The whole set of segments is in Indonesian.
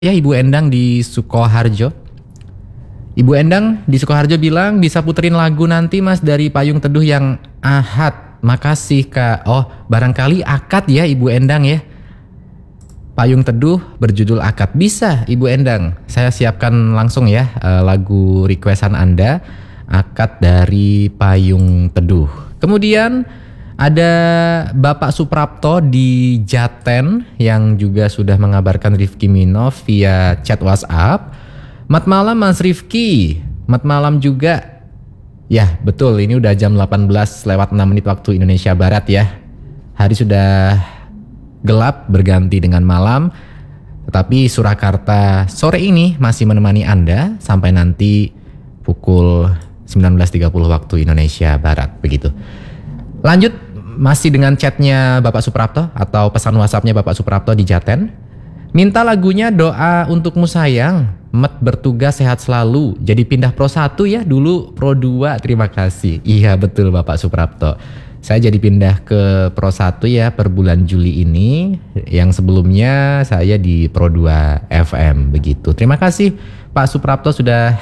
Ya, Ibu Endang di Sukoharjo. Ibu Endang di Sukoharjo bilang bisa puterin lagu nanti Mas dari Payung Teduh yang Ahad. Makasih Kak. Oh, barangkali akad ya Ibu Endang ya. Payung Teduh berjudul Akad. Bisa Ibu Endang. Saya siapkan langsung ya lagu requestan Anda. Akad dari Payung Teduh. Kemudian ada Bapak Suprapto di Jaten yang juga sudah mengabarkan Rifki Minov via chat WhatsApp. Mat malam Mas Rifki. Mat malam juga. Ya betul, ini udah jam 18 lewat 6 menit waktu Indonesia Barat ya. Hari sudah gelap berganti dengan malam. Tetapi Surakarta sore ini masih menemani Anda sampai nanti pukul 19.30 waktu Indonesia Barat. Begitu. Lanjut masih dengan chatnya Bapak Suprapto atau pesan WhatsAppnya Bapak Suprapto di Jaten. Minta lagunya Doa Untukmu Sayang. Met bertugas sehat selalu. Jadi pindah Pro 1 ya, dulu Pro 2. Terima kasih. Iya betul Bapak Suprapto. Saya jadi pindah ke Pro 1 ya per bulan Juli ini. Yang sebelumnya saya di Pro 2 FM begitu. Terima kasih Pak Suprapto sudah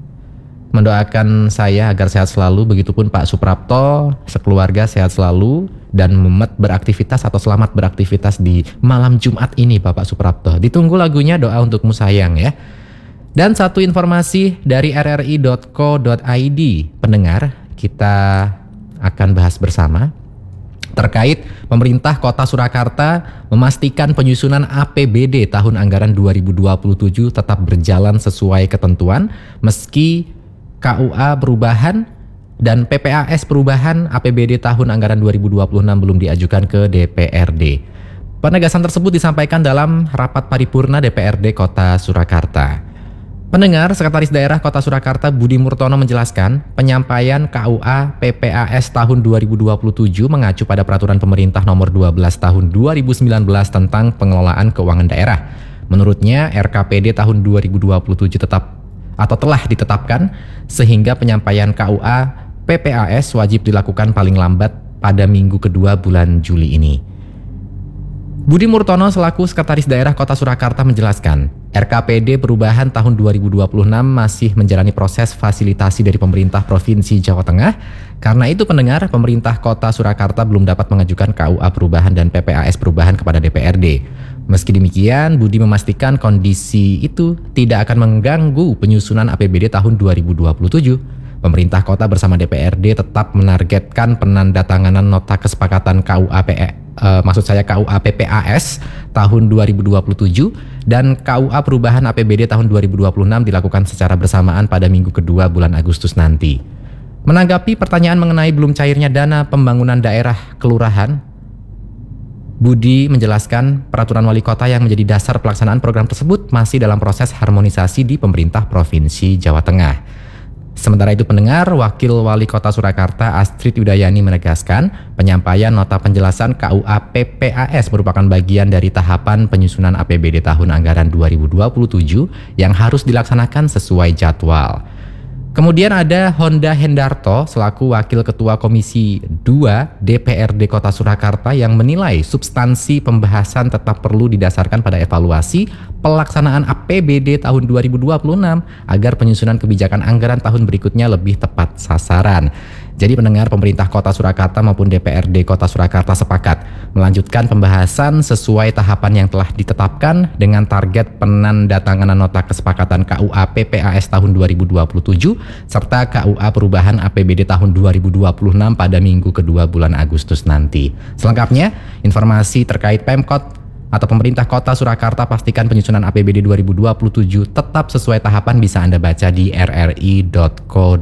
mendoakan saya agar sehat selalu. Begitupun Pak Suprapto, sekeluarga sehat selalu dan Memet beraktivitas atau selamat beraktivitas di malam Jumat ini Bapak Suprapto. Ditunggu lagunya Doa Untukmu Sayang ya. Dan satu informasi dari rri.co.id, pendengar, kita akan bahas bersama terkait pemerintah Kota Surakarta memastikan penyusunan APBD tahun anggaran 2027 tetap berjalan sesuai ketentuan meski KUA perubahan dan PPAS perubahan APBD tahun anggaran 2026 belum diajukan ke DPRD. Penegasan tersebut disampaikan dalam rapat paripurna DPRD Kota Surakarta. Pendengar, Sekretaris Daerah Kota Surakarta Budi Murtono menjelaskan penyampaian KUA PPAS tahun 2027 mengacu pada Peraturan Pemerintah Nomor 12 Tahun 2019 tentang Pengelolaan Keuangan Daerah. Menurutnya, RKPD tahun 2027 telah ditetapkan sehingga penyampaian KUA PPAS wajib dilakukan paling lambat pada minggu kedua bulan Juli ini. Budi Murtono selaku Sekretaris Daerah Kota Surakarta menjelaskan, RKPD perubahan tahun 2026 masih menjalani proses fasilitasi dari pemerintah Provinsi Jawa Tengah. Karena itu pendengar, pemerintah Kota Surakarta belum dapat mengajukan KUA perubahan dan PPAS perubahan kepada DPRD. Meski demikian, Budi memastikan kondisi itu tidak akan mengganggu penyusunan APBD tahun 2027. Pemerintah kota bersama DPRD tetap menargetkan penandatanganan nota kesepakatan KUA PPAS tahun 2027 dan KUA perubahan APBD tahun 2026 dilakukan secara bersamaan pada minggu kedua bulan Agustus nanti. Menanggapi pertanyaan mengenai belum cairnya dana pembangunan daerah kelurahan, Budi menjelaskan peraturan wali kota yang menjadi dasar pelaksanaan program tersebut masih dalam proses harmonisasi di pemerintah Provinsi Jawa Tengah. Sementara itu pendengar, Wakil Wali Kota Surakarta Astrid Yudayani menegaskan penyampaian nota penjelasan KUA PPAS merupakan bagian dari tahapan penyusunan APBD tahun anggaran 2027 yang harus dilaksanakan sesuai jadwal. Kemudian ada Honda Hendarto selaku Wakil Ketua Komisi 2 DPRD Kota Surakarta yang menilai substansi pembahasan tetap perlu didasarkan pada evaluasi pelaksanaan APBD tahun 2026 agar penyusunan kebijakan anggaran tahun berikutnya lebih tepat sasaran. Jadi pendengar, pemerintah Kota Surakarta maupun DPRD Kota Surakarta sepakat melanjutkan pembahasan sesuai tahapan yang telah ditetapkan dengan target penandatanganan nota kesepakatan KUA PPAS tahun 2027 serta KUA perubahan APBD tahun 2026 pada minggu kedua bulan Agustus nanti. Selengkapnya, informasi terkait Pemkot atau pemerintah Kota Surakarta pastikan penyusunan APBD 2027 tetap sesuai tahapan bisa Anda baca di rri.co.id.